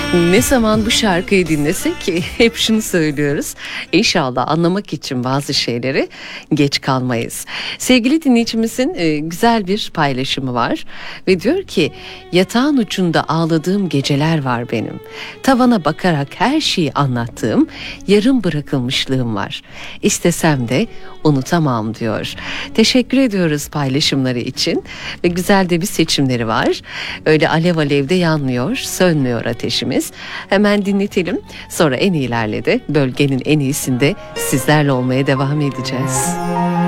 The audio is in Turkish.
Ne zaman bu şarkıyı dinlesek ki hep şunu söylüyoruz. İnşallah anlamak için bazı şeyleri geç kalmayız. Sevgili dinleyicimizin güzel bir paylaşımı var ve diyor ki yatağın ucunda ağladığım geceler var benim. Tavana bakarak her şeyi anlattığım yarım bırakılmışlığım var. İstesem de unutamam diyor. Teşekkür ediyoruz paylaşımları için ve güzel de bir seçimleri var. Öyle alev alev de yanmıyor, sönmüyor ateşimiz. Hemen dinletelim. Sonra en iyilerle de bölgenin en iyisinde sizlerle olmaya devam edeceğiz.